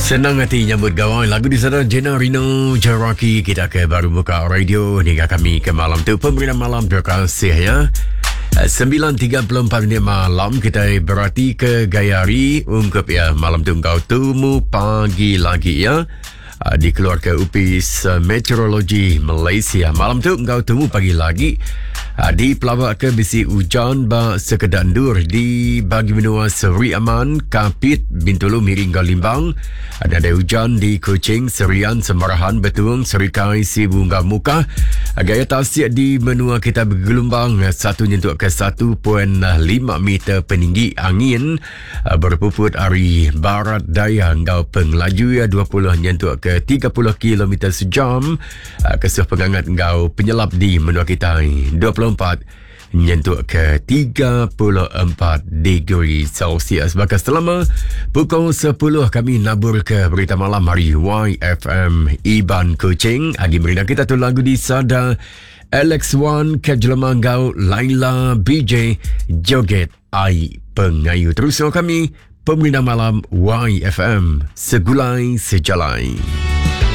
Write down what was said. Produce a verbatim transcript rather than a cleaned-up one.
Senang hati nyambut gawai lagu di sana Jenna Rino Jaraki. Kita ke baru buka radio hingga kami ke malam tu pemberian malam. Terima kasih ya. sembilan tiga puluh empat minit malam kita berarti ke Gayari ungkap ya malam tu kau temu pagi lagi ya di keluarga U P I S Meteorologi Malaysia. Malam tu kau temu pagi lagi di pelawak ke bisi hujan ba sekedar dur di bagi benua Seri Aman, Kapit, Bintulu, Miring, Limbang. Ada ada hujan di Kuching, Serian, Semarahan, Betung, Serikai, Sibu, Muka. Gaya tasik di benua kita bergelombang satu nyentuk ke satu perpuluhan lima meter peninggi. Angin berpuput dari barat daya ngau penglaju ya dua puluh nyentuk ke tiga puluh kilometer sejam. Kesuh pengangat ngau penyelap di benua kita dua puluh empat nyentuk ke tiga puluh empat degree Celsius. Bahkan selama pukul sepuluh kami nabur ke berita malam hari Y F M Iban Kuching. Agi berita kita tu lagu di Sada Alex Wan ke Jelemangau Laila B J Joget Ai Pengayu. Terus kami pemerintah malam Y F M Segulai Sejalai.